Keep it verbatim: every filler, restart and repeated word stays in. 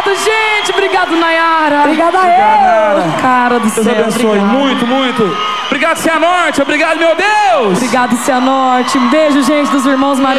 Obrigado, gente. Obrigado, Nayara. Obrigada a Nayara. Cara do Deus céu. abençoe. Obrigado. Muito, muito. Obrigado, Cianorte. Obrigado, meu Deus. Obrigado, Cianorte. Um beijo, gente, dos irmãos Maria.